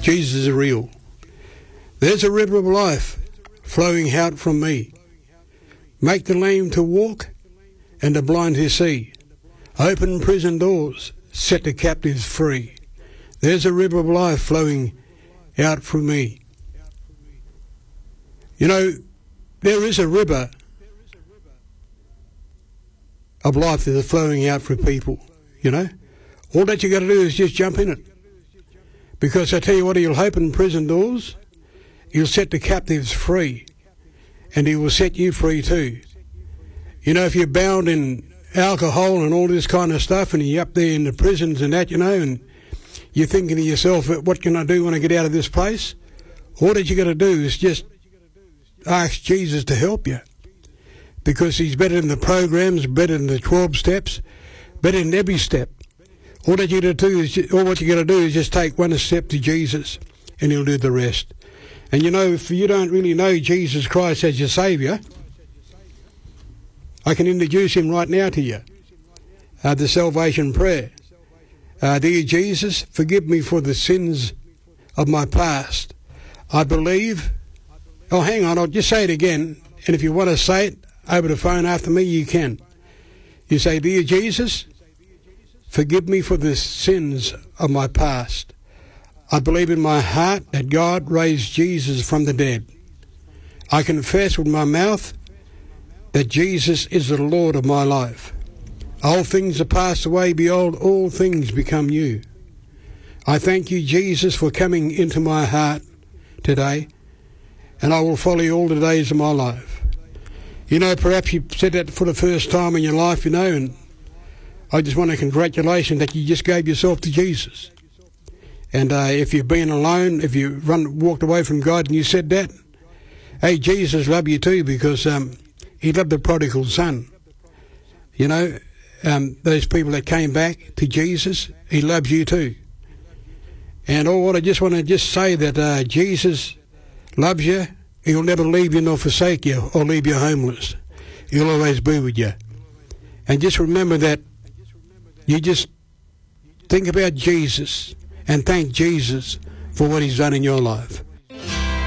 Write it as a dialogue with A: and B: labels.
A: Jesus is real. There's a river of life flowing out from me. Make the lame to walk and the blind to see. Open prison doors, set the captives free. There's a river of life flowing out from me. You know, there is a river of life that is flowing out for people, you know. All that you got to do is just jump in it. Because I tell you what, he'll open prison doors, he'll set the captives free, and he will set you free too. You know, if you're bound in alcohol and all this kind of stuff, and you're up there in the prisons and that, you know, and you're thinking to yourself, what can I do when I get out of this place? All that you got to do is just ask Jesus to help you. Because he's better than the programs, better than the 12 steps, better than every step. All what you got to do is just take one step to Jesus, and he'll do the rest. And you know, if you don't really know Jesus Christ as your Saviour, I can introduce him right now to you. The salvation prayer. Dear Jesus, forgive me for the sins of my past. I believe. Oh, hang on, I'll just say it again. And if you want to say it over the phone after me, you can. You say, Dear Jesus, forgive me for the sins of my past. I believe in my heart that God raised Jesus from the dead. I confess with my mouth that Jesus is the Lord of my life. All things are passed away, behold, all things become new. I thank you, Jesus, for coming into my heart today, and I will follow you all the days of my life. You know, perhaps you said that for the first time in your life, you know, and I just want to congratulate you that you just gave yourself to Jesus. And if you've been alone, if you walked away from God and you said that, hey, Jesus loved you too, because he loved the prodigal son. You know, those people that came back to Jesus, he loves you too. And I just want to say that Jesus loves you. He'll never leave you nor forsake you or leave you homeless. He'll always be with you. And just remember that you just think about Jesus and thank Jesus for what he's done in your life.